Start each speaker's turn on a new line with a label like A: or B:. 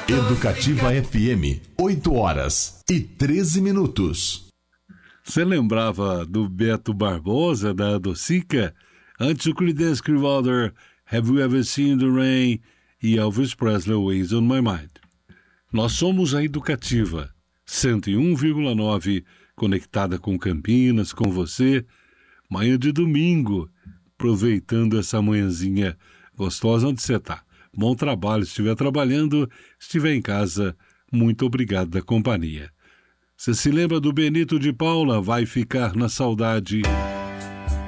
A: Educativa FM, 8h13.
B: Você lembrava do Beto Barbosa, da Docica? Antes o Creedence Clearwater, Have You Ever Seen the Rain? E Elvis Presley, Ways on My Mind. Nós somos a Educativa, 101,9, conectada com Campinas, com você, manhã de domingo, aproveitando essa manhãzinha gostosa onde você está. Bom trabalho, se estiver trabalhando, se estiver em casa, muito obrigado da companhia. Você se lembra do Benito de Paula? Vai ficar na saudade.